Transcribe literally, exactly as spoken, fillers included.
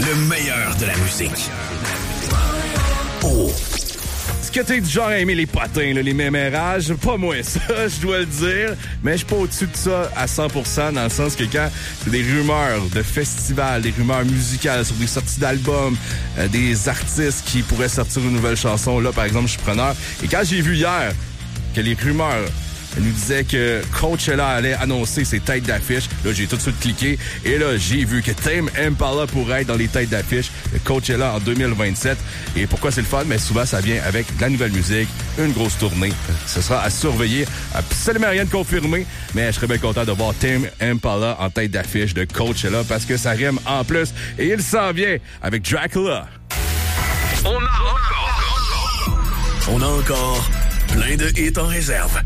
Le meilleur de la musique. Oh! Est-ce que t'es du genre à aimer les potins, là, les mémérages? Pas moi, ça, je dois le dire. Mais je suis pas au-dessus de ça à cent pour cent, dans le sens que quand c'est des rumeurs de festivals, des rumeurs musicales sur des sorties d'albums, euh, des artistes qui pourraient sortir une nouvelle chanson, là, par exemple, je suis preneur. Et quand j'ai vu hier que les rumeurs nous disaient que Coachella allait annoncer ses têtes d'affiche, là, j'ai tout de suite cliqué. Et là, j'ai vu que Tame Impala pourrait être dans les têtes d'affiche de Coachella en deux mille vingt-sept. Et pourquoi c'est le fun? Mais souvent, ça vient avec de la nouvelle musique, une grosse tournée. Ce sera à surveiller. Absolument rien de confirmé, mais je serais bien content de voir Tame Impala en tête d'affiche de Coachella parce que ça rime en plus. Et il s'en vient avec Dracula. On a encore... On a encore plein de hits en réserve.